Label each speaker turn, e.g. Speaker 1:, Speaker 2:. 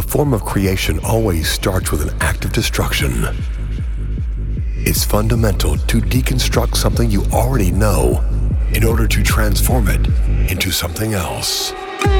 Speaker 1: A form of creation always starts with an act of destruction. It's fundamental to deconstruct something you already know in order to transform it into something else.